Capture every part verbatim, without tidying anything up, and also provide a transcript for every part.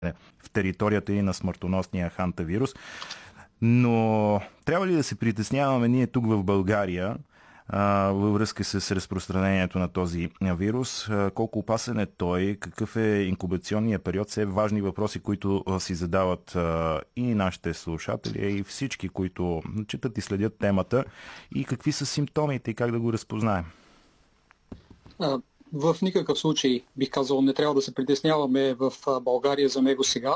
в територията и на смъртоносния хантавирус. Но трябва ли да се притесняваме ние тук в България във връзка с разпространението на този вирус? Колко опасен е той? Какъв е инкубационният период? Все важни въпроси, които си задават и нашите слушатели, и всички, които четат и следят темата. И какви са симптомите и как да го разпознаем? В никакъв случай, бих казал, не трябва да се притесняваме в България за него сега.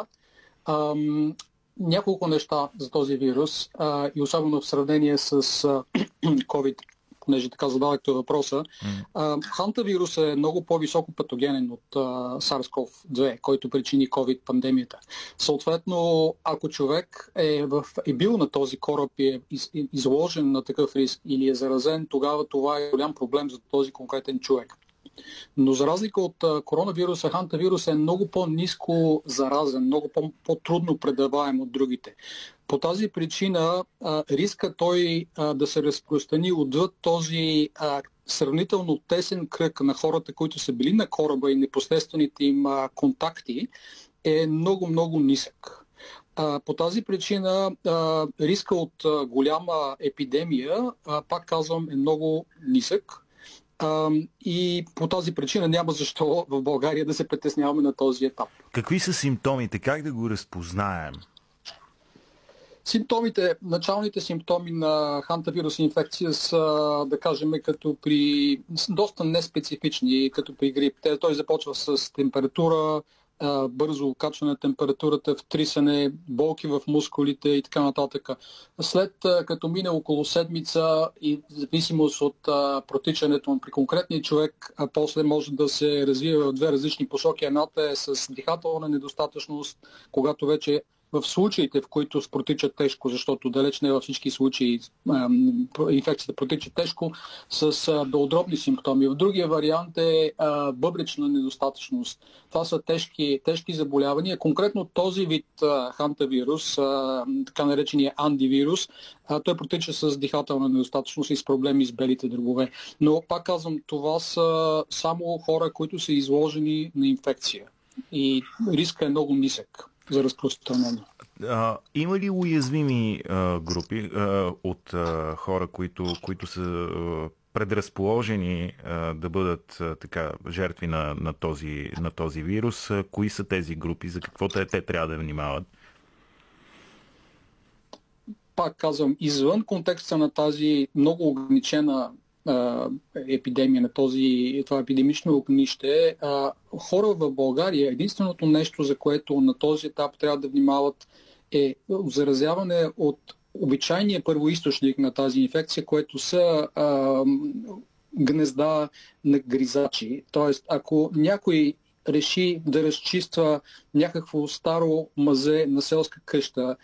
Няколко неща за този вирус и особено в сравнение с COVID, понеже така задавахте въпроса. Mm. Хантавирус е много по-високо патогенен от SARS-CoV две, който причини COVID пандемията. Съответно, ако човек е, в, е бил на този кораб и е из, изложен на такъв риск или е заразен, тогава това е голям проблем за този конкретен човек. Но за разлика от коронавируса, хантавирус е много по-ниско заразен, много по-трудно предаваем от другите. По тази причина риска той да се разпространи отвъд този сравнително тесен кръг на хората, които са били на кораба и непосредствените им контакти е много-много нисък. По тази причина риска от голяма епидемия, пак казвам, е много нисък. Uh, и по тази причина няма защо в България да се притесняваме на този етап. Какви са симптомите? Как да го разпознаем? Симптомите, началните симптоми на хантавирусна инфекция са, да кажем, като при доста неспецифични, като при грип. Той започва с температура, бързо качване на температурата, втрисане, болки в мускулите и така нататък. След като мине около седмица и в зависимост от протичането при конкретния човек, после може да се развие в две различни посоки. Едната е с дихателна недостатъчност, когато вече в случаите, в които протичат тежко, защото далеч не във всички случаи инфекцията протича тежко, с белодробни симптоми. В другия вариант е бъбречна недостатъчност. Това са тежки, тежки заболявания. Конкретно този вид хантавирус, така наречения андивирус, той протича с дихателна недостатъчност и с проблеми с белите дробове. Но пак казвам, това са само хора, които са изложени на инфекция. И риска е много нисък за разпространение. А, има ли уязвими а, групи а, от а, хора, които, които са а, предразположени а, да бъдат а, така жертви на, на, този, на този вирус? А, кои са тези групи? За какво те, те трябва да внимават? Пак казвам, извън контекста на тази много ограничена епидемия, на този, това епидемично огнище, хора в България, единственото нещо, за което на този етап трябва да внимават, е заразяване от обичайния първоизточник на тази инфекция, което са а, гнезда на гризачи. Тоест, ако някой реши да разчиства някакво старо мазе на селска къща,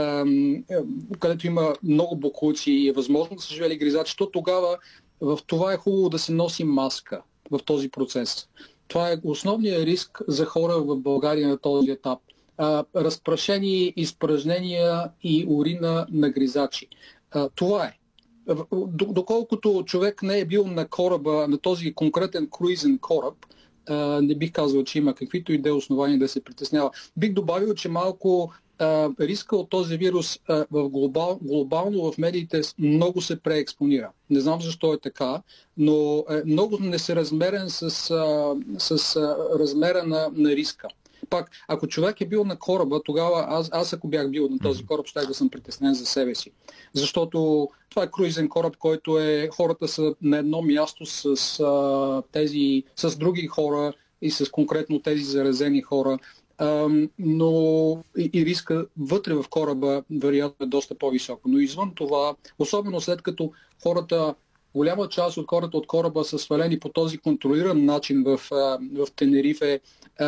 където има много боклуци и е възможно да са живели гризачи, то тогава в това е хубаво да се носи маска в този процес. Това е основният риск за хора в България на този етап. Разпрашени изпражнения и урина на гризачи. Това е. Доколкото човек не е бил на кораба, на този конкретен круизен кораб, не бих казал, че има каквито и да е основания да се притеснява. Бих добавил, че малко а, риска от този вирус а, в глобал, глобално в медиите много се преекспонира. Не знам защо е така, но е много несъразмерен с, а, с а, размера на, на риска. Пак, ако човек е бил на кораба, тогава аз, аз ако бях бил на този кораб, щях да съм притеснен за себе си. Защото това е круизен кораб, който е, хората са на едно място с, а, тези, с други хора и с конкретно тези заразени хора. А, но и, и риска вътре в кораба вероятно е доста по-високо. Но извън това, особено след като хората, голяма част от хората от кораба са свалени по този контролиран начин в, в Тенерифе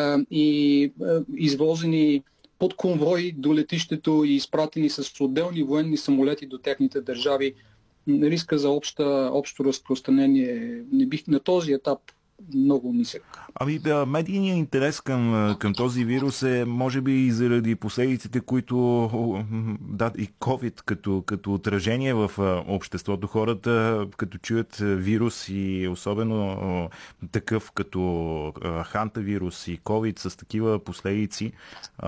и извозени под конвой до летището и изпратени с отделни военни самолети до техните държави. Риска за обща, общо разпространение не бих на този етап много нисък. Ами да, медийният интерес към, към този вирус е може би и заради последиците, които да, и COVID като, като отражение в обществото. Хората като чуят вирус и особено такъв като хантавирус и COVID с такива последици,